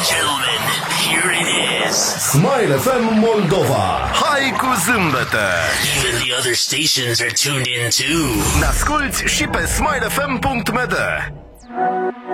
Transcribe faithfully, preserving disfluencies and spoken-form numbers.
gentlemen, here it is. Smile F M Moldova. Hai cu zâmbete! Even the other stations are tuned in too. Ne asculti și pe smile f m punct m d.